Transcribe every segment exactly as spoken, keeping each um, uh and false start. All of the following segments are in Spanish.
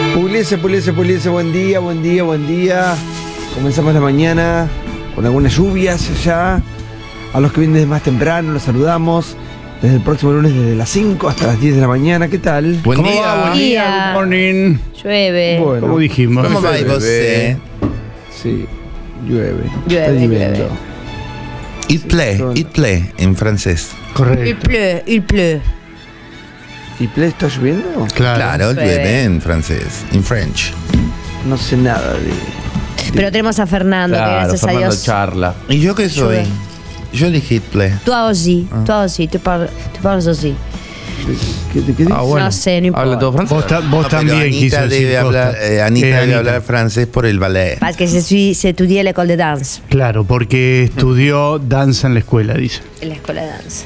Puliese, puliese, puliese, buen día, buen día, buen día. Comenzamos la mañana con algunas lluvias ya. A los que vienen desde más temprano los saludamos. Desde el próximo lunes desde las cinco hasta las diez de la mañana. ¿Qué tal? Buen ¿Cómo día. va? Buen día. Good morning. Llueve. Bueno, Como dijimos. ¿Cómo va você? sí, llueve. Llueve, Está lloviendo. llueve. Il pleut, il pleut en francés. Il Correcto. pleut, il pleut. ¿Y Play está lloviendo? Claro. Claro, Llueve. llueve en francés, en French. No sé nada de... Pero tenemos a Fernando, que Claro, gracias Fernando a Dios. charla. ¿Y yo qué soy? Llueve. Yo dije il pleut. Toi aussi, Ah. toi aussi, tu parles, tu parles aussi. ¿Qué, qué, qué dices? Ah, bueno. No sé, no importa. ¿Habla todo francés? Vos, ta- vos No, pero también quiso Anita decir debe Costa. hablar, eh, Anita Eh, debe Anita. hablar francés por el ballet. Parce que je suis, j'ai étudié à l'école de danse, Claro, porque estudió danza en la escuela, dice. en la escuela de danza.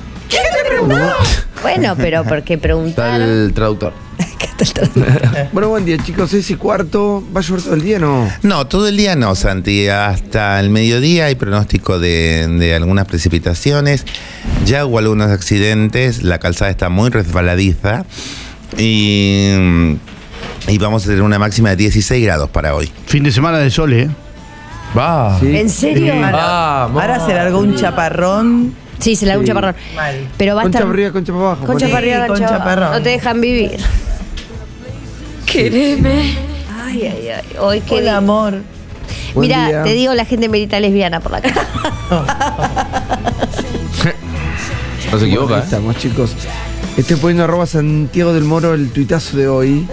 Bueno, pero porque Está preguntaron. el traductor. Bueno, buen día, chicos. Seis y cuarto. ¿Va a llover todo el día o no? No, todo el día no, Santi. Hasta el mediodía hay pronóstico de, de algunas precipitaciones. Ya hubo algunos accidentes. La calzada está muy resbaladiza. Y, y vamos a tener una máxima de dieciséis grados para hoy. Fin de semana de sol, ¿eh? Va. Sí. ¿En serio? Vamos. Ahora se largó un chaparrón. Sí, se la un Sí. chaparrón. Mal. Pero va a Concha estar. para arriba, concha para abajo. Concha Concha- para arriba, Sí, concha concha abajo. parrón. No te dejan vivir. Quereme. Ay, ay, ay. Hoy qué El día. amor. Buen Mira, día. te digo, la gente merita lesbiana por la cara. No se equivoca, Ahí ¿eh? estamos, chicos. Estoy poniendo arroba Santiago del Moro el tuitazo de hoy.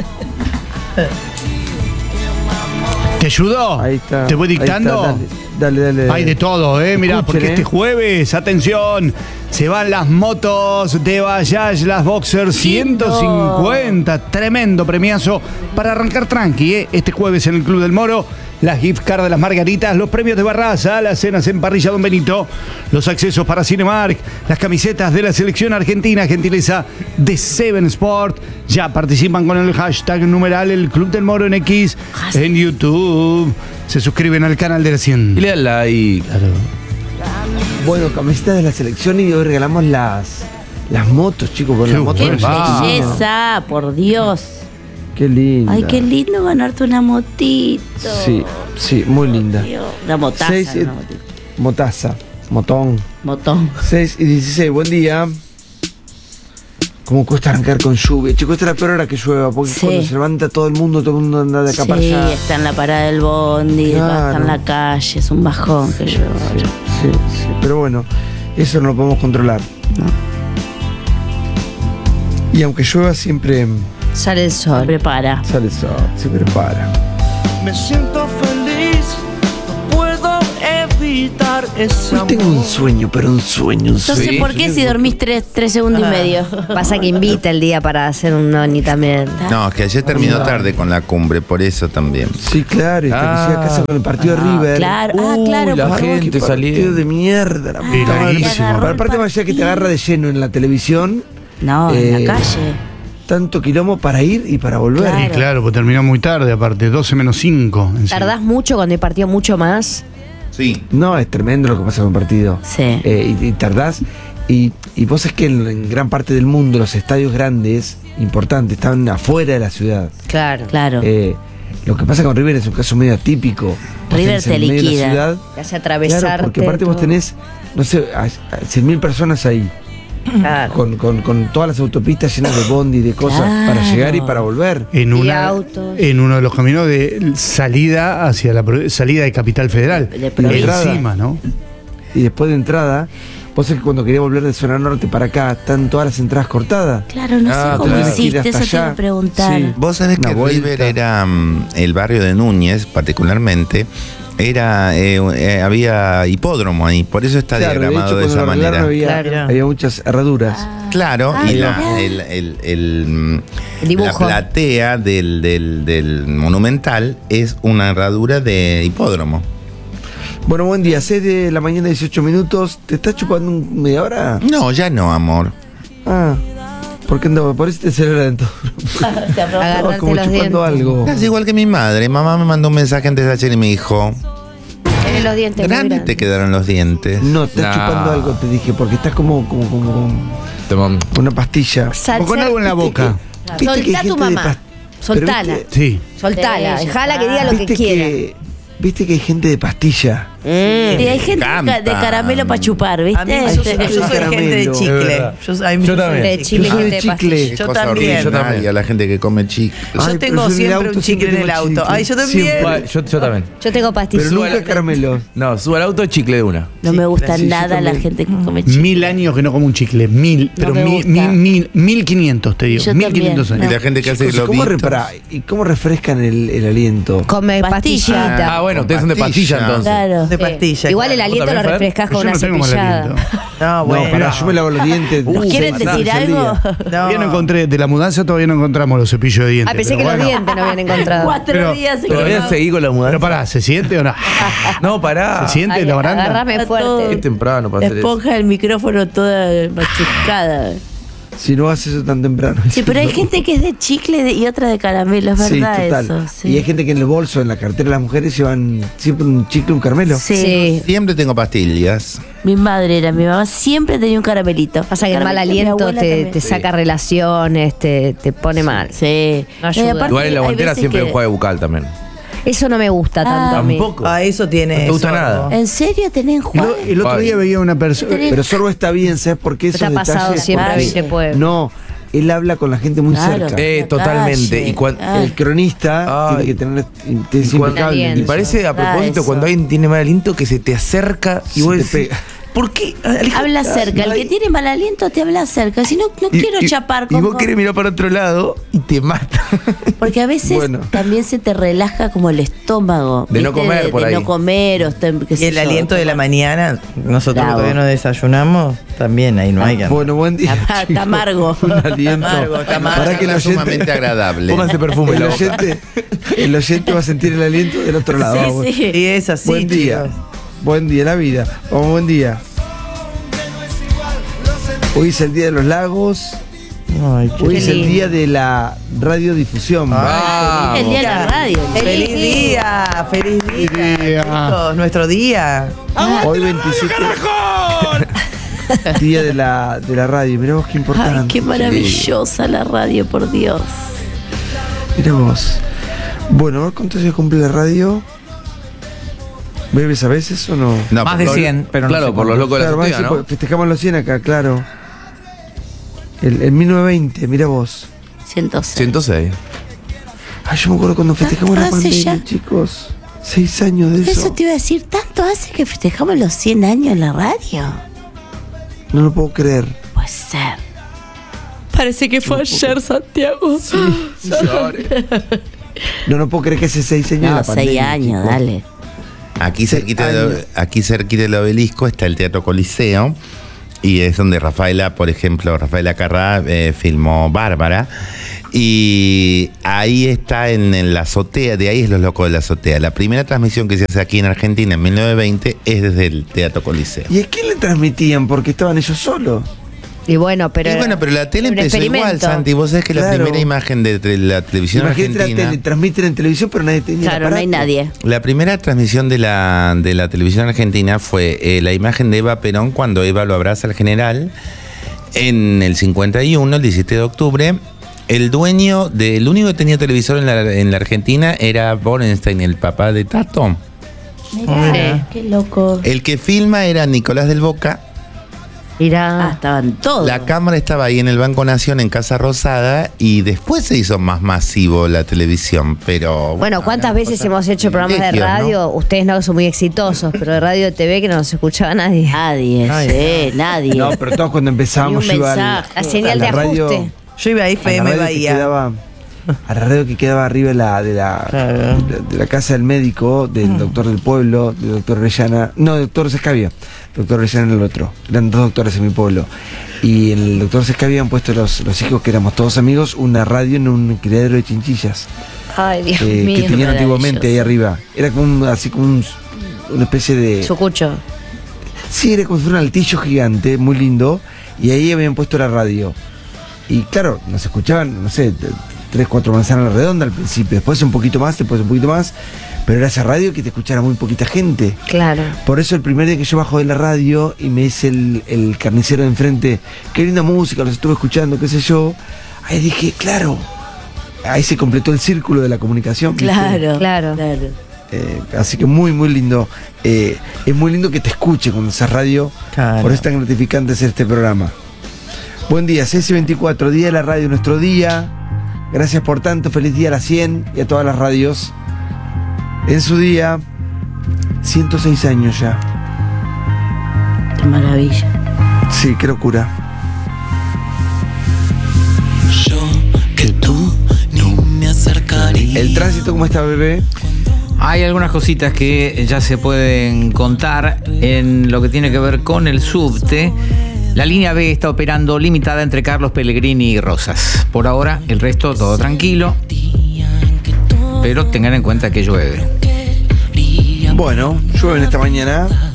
¿Te ayudó? Ahí está. ¿Te voy ahí está, dictando? Dale, dale, dale. Hay de todo, ¿eh? Mirá, Escuchen, porque ¿eh? este jueves, atención, se van las motos de Bajaj, las Boxer ciento cincuenta. Tremendo premiazo para arrancar tranqui, ¿eh? Este jueves en el Club del Moro. Las gift card de las Margaritas, los premios de Barraza, las cenas en Parrilla Don Benito, los accesos para Cinemark, las camisetas de la selección argentina, gentileza de Seven Sport. Ya participan con el hashtag numeral el Club del Moro en X, en YouTube. Se suscriben al canal de la Y cien. le dan like. Bueno, camisetas de la selección y hoy regalamos las, las motos, chicos. Con Qué las motos. bueno. ¡Qué Ah. belleza! Por Dios. Qué linda. Ay, qué lindo ganarte una motito. Sí, sí, muy linda. Dios. Una motaza. Seis, eh, una motito. Motaza, motón. Motón. seis y dieciséis, buen día. ¿Cómo cuesta arrancar con lluvia? Chicos, esta es la peor hora que llueva, porque Sí. cuando se levanta todo el mundo, todo el mundo anda de acá para Sí, allá. está en la parada del bondi, Claro. está en la calle, es un bajón que yo. Sí, sí, sí, pero bueno, eso no lo podemos controlar. Y aunque llueva, siempre Sale el sol. Prepara. sale el sol, se prepara. Me siento feliz, no puedo evitar esa Hoy tengo un sueño, pero un sueño, un No sueño. sé por qué si dormís tres, tres segundos y medio. Pasa que invita el día para hacer un noni también. No, es que ayer terminó tarde con la cumbre, por eso también. Sí, claro, y hasta que Ah. llega a casa con el partido de River. Claro, ah, Uy, claro. la porque- gente Qué partido saliendo. de mierda, la Ah, puta Y madre. larguísimo. Pero aparte, más allá que te agarra de lleno en la televisión, No, Eh, en la calle. tanto quilombo para ir y para volver. Claro. Y claro, pues terminó muy tarde, aparte, doce menos cinco. ¿Tardás mucho cuando hay partido mucho más? Sí. No, es tremendo lo que pasa con el partido. Sí. Eh, y, y tardás. Y, y vos es que en, en gran parte del mundo los estadios grandes, importantes, están afuera de la ciudad. Claro. Claro. Eh, lo que pasa con River es un caso medio atípico. Vos River tenés en te el medio de la liquida. ciudad. Te hace atravesarte. Claro, porque aparte vos todo. tenés, no sé, a, cien mil personas ahí. Claro. Con, con, con todas las autopistas llenas de bondi, de cosas Claro. para llegar y para volver. En, Y una, autos. en uno de los caminos de salida hacia la pro- salida de Capital Federal. De provincia. Encima, ¿no? Y después de entrada, vos sabés que cuando quería volver de zona norte para acá, están todas las entradas cortadas. Claro, no Ah, sé cómo claro. hiciste, Hasta eso te iba allá. a preguntar. Sí. Vos sabés Una que vuelta. River era mm, el barrio de Núñez, particularmente, era eh, eh, había hipódromo ahí, por eso está Claro, diagramado de, hecho, esa cuando lo arreglaron manera. Había, Claro. había muchas herraduras. Claro, Ah, y la, mirá. el, el- el, mm, El dibujo. la platea del, del, del Monumental es una herradura de hipódromo. Bueno, buen día, seis de la mañana, dieciocho minutos. ¿Te estás chupando un media hora? No, ya no, amor. Ah, ¿por qué no? Por eso te celebran todo. Agarrarte Como los dientes. chupando algo. Es igual que mi madre. Mamá me mandó un mensaje antes de ayer y me dijo, Tenés los dientes muy grandes te grandes. quedaron los dientes. No, estás No. chupando algo, te dije, porque estás como, como, como con Toma. una pastilla. Salsa- O con algo en la boca. ¿Viste que hay Soltá tu gente de mamá. pas- Soltala. viste- Sí. Soltala. Sí, Dejala que ya diga lo que Viste quiera. que, viste que hay gente de pastilla. Y hay gente de, ca- de Canta. caramelo para chupar, ¿viste? A mí, yo, soy- yo soy gente de Caramelo. chicle. Es verdad. Yo, a mí Yo me también. gusta el De chicle. chile. Yo soy gente de de chicle. Qué Yo cosa también. horrible, Yo también. Y a la gente que come chicle. Yo Ay, pero tengo yo en el siempre auto un chicle en siempre el tengo auto. chicle. Ay, yo también. Siempre. Bueno, yo, yo también. Yo tengo pastillas. Pero nunca caramelo. No, subo al auto chicle de una. No me gusta Sí, yo nada la también. gente que come chicle. Mil años que no como un chicle. Mil. Pero me mil, gusta. mil, mil, mil quinientos, te digo. Yo Mil quinientos también, años. Y la gente que hace Chicos, ¿y ¿cómo, globitos. repara- ¿Y cómo refrescan el, el aliento? Come Pastilla. pastillita. Ah, bueno, Con ustedes son de pastilla. pastilla entonces. Claro. De Sí. pastilla. Igual el claro. aliento lo también, Fer? refrescas Yo con una no tengo mal cepillada. aliento. No, bueno. No, pará, yo me lavo los dientes. Uh, ¿Quieren seis decir veces al algo? día. Todavía no encontré, de la mudanza todavía no encontramos los cepillos de dientes. Ah, pensé que pero los bueno. dientes no habían encontrado. Cuatro Pero días se Todavía quedó. seguí con la mudanza. Pero pará, ¿se siente o no? No, pará. ¿Se siente Ay, la baranda? agárrame Está fuerte. todo- Es temprano para La hacer eso. esponja del micrófono toda machucada. Si no haces eso tan temprano. Sí, pero hay gente que es de chicle de- y otra de caramelo, es Sí, verdad total. eso. Sí. Y hay gente que en el bolso, en la cartera de las mujeres, llevan siempre un chicle, un caramelo. Sí. Sí. Siempre tengo pastillas. Mi madre era, mi mamá siempre tenía un caramelito. Pasa que el mal Caramelito, mi aliento abuela te, también. te saca relaciones, te, te pone mal. Sí. No ayuda. Y aparte, Igual en la hay guantera veces siempre que- un juego bucal también. Eso no me gusta tanto a mí. Tampoco. Ah, eso tiene. No te gusta sorbo. nada. ¿En serio tenés Y enjuague? lo- el otro Ay. día veía una persona. Pero Sorbo está bien, ¿sabes por qué? Te ha Esos pasado detalles, siempre, porque- viste, pueblo. No, él habla con la gente muy Claro. cerca. Eh, La totalmente. calle. Y cuan- Ah. El cronista Ay. tiene que tener es Y cuando- impecable. en Y eso. parece a Ah, propósito eso. cuando alguien tiene mal aliento que se te acerca y Se vos te decís, pega. ¿por qué? Alejandro? Habla cerca. El que tiene mal aliento te habla cerca. Si no, no Y- quiero y- chapar Y con vos querés mirar para otro lado y te mata. Porque a veces Bueno. también se te relaja como el estómago. De no ¿viste? comer de, por de ahí. no comer o tem- qué Y sé el yo. aliento de la mañana, nosotros Bravo. todavía no desayunamos, también ahí no hay que. Bueno, buen día. Está- está chicos. amargo. Un aliento. Está amargo, está amargo. Para que el Es sumamente oyente, agradable. Pónganse perfume en el la boca. oyente, el oyente va a sentir el aliento del otro lado. Vamos. Sí, sí. Y es así. Buen día. chicos. Buen día, la vida. Vamos, buen día. Hoy es el día de los lagos. Ay, qué Hoy es el lindo. día de la radiodifusión. Ah, El día de la radio. Feliz día, feliz día, día. chicos, nuestro día. Hoy veintisiete. Día de la, de la radio. Mirá vos qué importante. Ay, qué maravillosa la radio, por Dios. Mirá vos. Bueno, a ver cuánto se cumple la radio. ¿Bebes a veces o no? No, Más por de lo- cien, pero no Claro, sé por los cuánto. locos de la Claro, azotea, más, ¿no? festejamos los cien acá, claro. El, el mil novecientos veinte, mirá vos. ciento seis. ciento seis. Ay, yo me acuerdo cuando festejamos la hace pandemia, ya? chicos. Seis años de eso. Eso te iba a decir, ¿tanto hace que festejamos los cien años en la radio? No lo puedo creer. Puede ser. Parece que fue ayer, Santiago. No, no puedo creer que hace seis años de No, la seis pandemia. años, chicos. dale. Aquí cerquita, del, años. aquí cerquita del obelisco está el Teatro Coliseo y es donde Rafaela, por ejemplo, Rafaela Carrá eh, filmó Bárbara y ahí está en, en la azotea, de ahí es Los Locos de la Azotea. La primera transmisión que se hace aquí en Argentina en mil novecientos veinte es desde el Teatro Coliseo. ¿Y a quién le transmitían? Porque estaban ellos solos. Y bueno, pero. y bueno, pero la tele un empezó igual, experimento. Santi. Vos sabés que la Claro. primera imagen de, de la televisión Imagínate la argentina... tele, transmiten en televisión, pero nadie tenía Claro, no hay aparato. nadie. La primera transmisión de la, de la televisión argentina fue eh, la imagen de Eva Perón cuando Eva lo abraza al general en el cincuenta y uno, el diecisiete de octubre. El dueño del único que tenía televisor en la, en la Argentina era Borenstein, el papá de Tato. Mirá, qué loco. El que filma era Nicolás del Boca. Ah, Mirá. estaban todos. La cámara estaba ahí en el Banco Nación, en Casa Rosada, y después se hizo más masivo la televisión, pero... Bueno, ¿cuántas veces hemos hecho programas de privilegios, radio? Ustedes no son muy exitosos, pero de radio y T V que no nos escuchaba nadie. Nadie, sí, nadie. No, pero todos cuando empezábamos Ni un yo iba al- mensaje. La señal a de la radio- ajuste. Yo iba a a la F M radio que Bahía. quedaba, a la radio que quedaba arriba de la, de la, Claro. de, la- de la casa del médico, del doctor del pueblo, del doctor Orellana, no, del doctor Sescavia, doctor Orellana era el otro, eran dos doctores en mi pueblo. Y en el doctor Sescavia han puesto los, los hijos que éramos todos amigos, una radio en un criadero de chinchillas Ay, Dios eh, mío. que tenían antiguamente ahí arriba. Era como un- así como un- una especie de... Sucucho. Sí, era como si fuera un altillo gigante, muy lindo, y ahí habían puesto la radio. Y claro, nos escuchaban, no sé, t- tres, cuatro manzanas a la redonda al principio, después un poquito más, después un poquito más, pero era esa radio que te escuchara muy poquita gente. Claro. Por eso el primer día que yo bajo de la radio y me dice el, el carnicero de enfrente, qué linda música, los estuve escuchando, qué sé yo, ahí dije, claro, ahí se completó el círculo de la comunicación. ¿viste? Claro, Claro. claro. Eh, así que muy, muy lindo. Eh, es muy lindo que te escuche cuando haces radio. Claro. Por eso es tan gratificante hacer este programa. Buen día, seis y veinticuatro, día de la radio, nuestro día. Gracias por tanto, feliz día a las cien y a todas las radios. En su día, ciento seis años ya. Qué maravilla. Sí, qué locura. Que tú ni me acercaría. ¿El tránsito cómo está, bebé? Hay algunas cositas que ya se pueden contar en lo que tiene que ver con el subte. La línea B está operando limitada entre Carlos Pellegrini y Rosas. Por ahora, el resto todo tranquilo, pero tengan en cuenta que llueve. Bueno, llueve en esta mañana.